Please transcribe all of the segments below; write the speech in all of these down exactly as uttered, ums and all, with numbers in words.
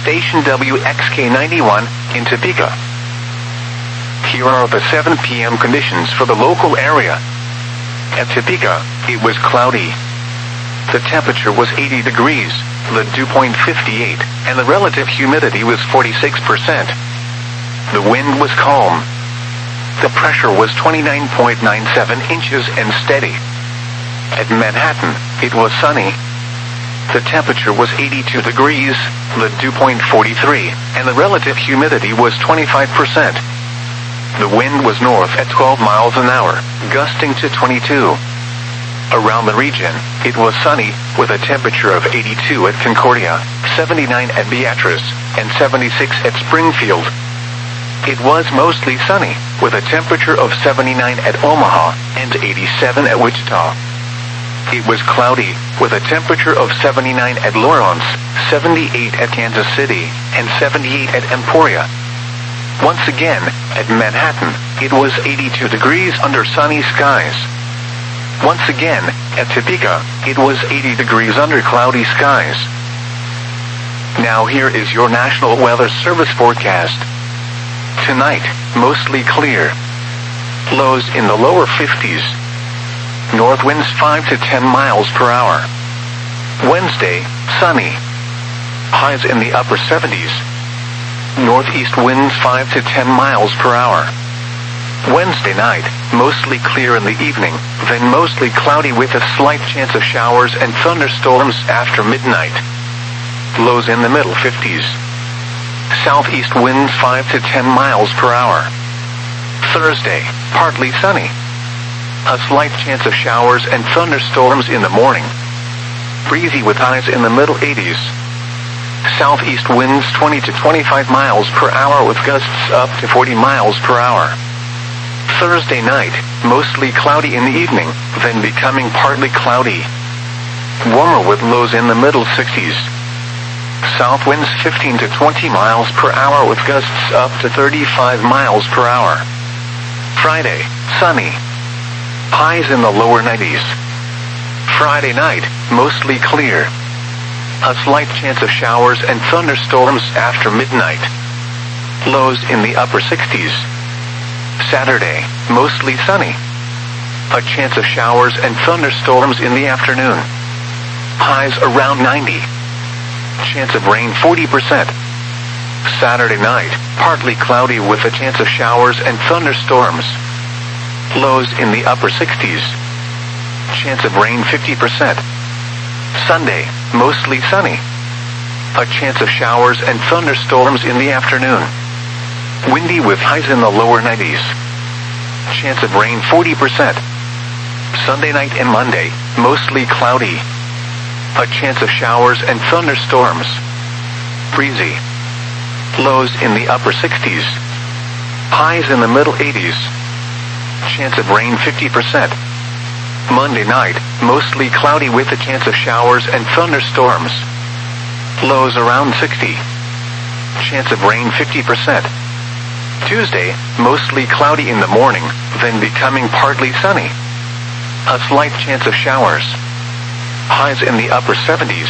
station W X K ninety-one in Topeka. Here are the seven p m conditions for the local area. At Topeka, it was cloudy. The temperature was eighty degrees, the dew point fifty-eight, and the relative humidity was forty-six percent. The wind was calm. The pressure was twenty-nine point nine seven inches and steady. At Manhattan, it was sunny. The temperature was eighty-two degrees, the dew point forty-three, and the relative humidity was twenty-five percent. The wind was north at twelve miles an hour, gusting to twenty-two. Around the region, it was sunny, with a temperature of eighty-two at Concordia, seventy-nine at Beatrice, and seventy-six at Springfield. It was mostly sunny, with a temperature of seventy-nine at Omaha, and eighty-seven at Wichita. It was cloudy, with a temperature of seventy-nine at Lawrence, seventy-eight at Kansas City, and seventy-eight at Emporia. Once again, at Manhattan, it was eighty-two degrees under sunny skies. Once again, at Topeka, it was eighty degrees under cloudy skies. Now here is your National Weather Service forecast. Tonight, mostly clear. Lows in the lower fifties. North winds five to ten miles per hour. Wednesday, sunny. Highs in the upper seventies. Northeast winds five to ten miles per hour. Wednesday night, mostly clear in the evening, then mostly cloudy with a slight chance of showers and thunderstorms after midnight. Lows in the middle fifties. Southeast winds five to ten miles per hour. Thursday, partly sunny. A slight chance of showers and thunderstorms in the morning. Breezy with highs in the middle eighties. Southeast winds twenty to twenty-five miles per hour with gusts up to forty miles per hour. Thursday night, mostly cloudy in the evening, then becoming partly cloudy. Warmer with lows in the middle sixties. South winds fifteen to twenty miles per hour with gusts up to thirty-five miles per hour. Friday, sunny. Highs in the lower nineties. Friday night, mostly clear. A slight chance of showers and thunderstorms after midnight. Lows in the upper sixties. Saturday, mostly sunny. A chance of showers and thunderstorms in the afternoon. Highs around ninety. Chance of rain forty percent. Saturday night, partly cloudy with a chance of showers and thunderstorms. Lows in the upper sixties. Chance of rain fifty percent. Sunday, mostly sunny. A chance of showers and thunderstorms in the afternoon. Windy with highs in the lower nineties. Chance of rain forty percent. Sunday night and Monday, mostly cloudy. A chance of showers and thunderstorms. Breezy. Lows in the upper sixties. Highs in the middle eighties. Chance of rain fifty percent. Monday night, mostly cloudy with a chance of showers and thunderstorms. Lows around sixty. Chance of rain fifty percent. Tuesday, mostly cloudy in the morning, then becoming partly sunny. A slight chance of showers. Highs in the upper seventies.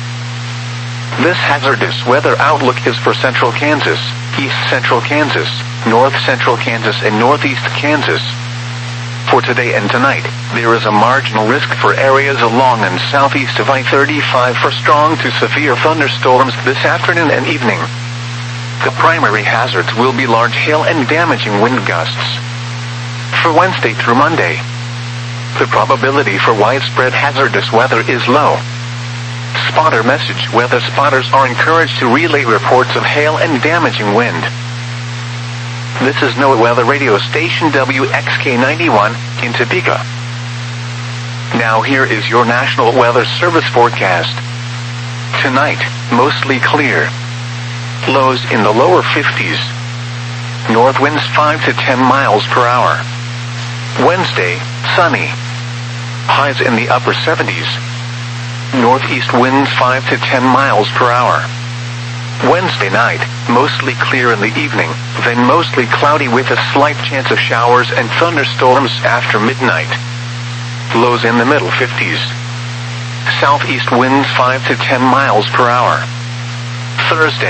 This hazardous weather outlook is for central Kansas, east central Kansas, north central Kansas, and northeast Kansas. For today and tonight, there is a marginal risk for areas along and southeast of I thirty-five for strong to severe thunderstorms this afternoon and evening. The primary hazards will be large hail and damaging wind gusts. For Wednesday through Monday, the probability for widespread hazardous weather is low. Spotter message: weather spotters are encouraged to relay reports of hail and damaging wind. This is NOAA Weather Radio Station W X K ninety-one in Topeka. Now here is your National Weather Service forecast. Tonight, mostly clear. Lows in the lower fifties. North winds five to ten miles per hour. Wednesday, sunny. Highs in the upper seventies. Northeast winds five to ten miles per hour. Wednesday night, mostly clear in the evening, then mostly cloudy with a slight chance of showers and thunderstorms after midnight. Lows in the middle fifties. Southeast winds five to ten miles per hour. Thursday.